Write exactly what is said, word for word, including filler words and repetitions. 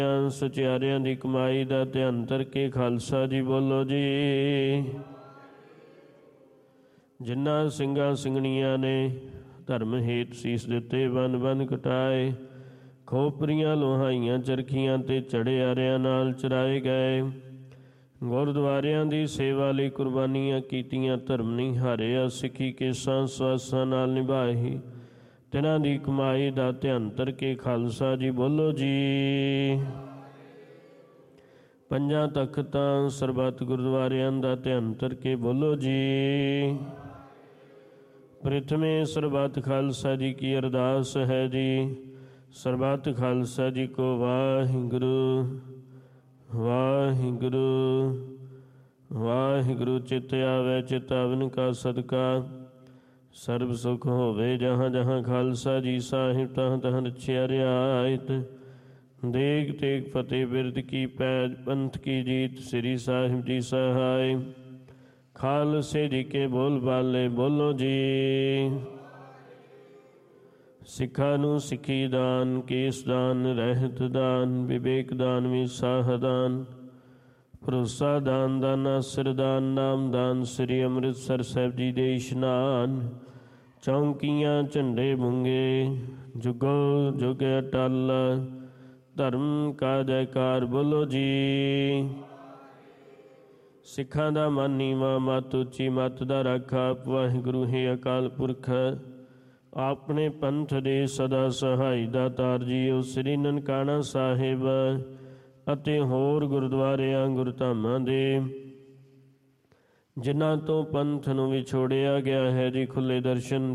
ਸਚਿਆਰਿਆਂ ਦੀ ਕਮਾਈ ਦਾ ਧਿਆਨ ਕਰਕੇ ਖਾਲਸਾ ਜੀ ਬੋਲੋ ਜੀ। ਜਿਨ੍ਹਾਂ ਸਿੰਘਾਂ ਸਿੰਘਣੀਆਂ ਨੇ ਧਰਮ ਹੇਤ ਸੀਸ ਦਿੱਤੇ, ਬੰਨ ਬੰਨ ਕਟਾਏ, ਖੋਪਰੀਆਂ ਲੋਹਾਈਆਂ ਚਰਖੀਆਂ ਤੇ ਚੜੇ ਆਰਿਆਂ ਨਾਲ ਚਰਾਏ ਗਏ, ਗੁਰਦੁਆਰਿਆਂ ਦੀ ਸੇਵਾ ਲਈ ਕੁਰਬਾਨੀਆਂ ਕੀਤੀਆਂ, ਧਰਮ ਨਹੀਂ ਹਾਰਿਆ, ਸਿੱਖੀ ਕੇਸਾਂ ਸਵਾਸਾਂ ਨਾਲ ਨਿਭਾਈ, ਤਿਨਾਂ ਦੀ ਕਮਾਈ ਦਾ ਧਿਆਨ ਕਰਕੇ ਖਾਲਸਾ ਜੀ ਬੋਲੋ ਜੀ। ਪੰਜਾਂ ਤਖਤਾਂ ਸਰਬੱਤ ਗੁਰਦੁਆਰਿਆਂ ਦਾ ਧਿਆਨ ਕਰਕੇ ਬੋਲੋ ਜੀ। ਪ੍ਰਥਮੇ ਸਰਬੱਤ ਖਾਲਸਾ ਜੀ ਕੀ ਅਰਦਾਸ ਹੈ ਜੀ। ਸਰਬੱਤ ਖਾਲਸਾ ਜੀ ਕੋ ਵਾਹਿਗੁਰੂ ਵਾਹਿਗੁਰੂ ਵਾਹਿਗੁਰੂ। ਚਿਤ ਆਵੈ ਚਿਤ ਆਵਨ ਕਾ ਸਦਕਾ, ਸਰਬ ਸੁਖ ਹੋਵੇ ਜਹਾਂ ਜਹਾਂ ਖਾਲਸਾ ਜੀ ਸਾਹਿਬ, ਤਹਾਂ ਤਹਾਂ ਰਛਿਆ ਰਿਆਇਤ। ਦੇਗ ਤੇਗ ਫਤਿਹ ਬਿਰਦ ਕੀ ਪੈਜ, ਪੰਥ ਕੀ ਜੀਤ, ਸ੍ਰੀ ਸਾਹਿਬ ਜੀ ਸਹਾਇ। ਖਾਲਸੇ ਜੀ ਕੇ ਬੋਲ ਬਾਲੇ ਬੋਲੋ ਜੀ। ਸਿੱਖਾਂ ਨੂੰ ਸਿੱਖੀ ਦਾਨ, ਕੇਸ ਦਾਨ, ਰਹਿਤ ਦਾਨ, ਵਿਵੇਕ ਦਾਨ, ਵਿਸਾਹ ਦਾਨ, ਭਰੋਸਾ ਦਾਨ, ਦਾਨਾ ਸਿਰ ਦਾਨ, ਨਾਮ ਦਾਨ, ਸ੍ਰੀ ਅੰਮ੍ਰਿਤਸਰ ਸਾਹਿਬ ਜੀ ਦੇ ਇਸ਼ਨਾਨ, ਚੌਂਕੀਆਂ ਝੰਡੇ ਮੁੰਗੇ, ਜੁਗੋ ਜੁਗ ਅਟਲ, ਧਰਮ ਕਾ ਜੈਕਾਰ ਬੋਲੋ ਜੀ। ਸਿੱਖਾਂ ਦਾ ਮਨ ਨੀਵਾਂ, ਮੱਤ ਉੱਚੀ, ਮੱਤ ਦਾ ਰਾਖਾ, ਵਾਹਿਗੁਰੂ ਹੈ ਅਕਾਲ ਪੁਰਖ, ਆਪਣੇ ਪੰਥ ਦੇ ਸਦਾ ਸਹਾਈ ਦਾਤਾਰ ਜੀਓ। ਸ੍ਰੀ ਨਨਕਾਣਾ ਸਾਹਿਬ ਅਤੇ ਹੋਰ ਗੁਰਦੁਆਰਿਆਂ ਗੁਰਧਾਮਾਂ ਦੇ ਜਿਨ੍ਹਾਂ ਤੋਂ ਪੰਥ ਨੂੰ ਵਿਛੋੜਿਆ ਗਿਆ ਹੈ ਜੀ, ਖੁੱਲ੍ਹੇ ਦਰਸ਼ਨ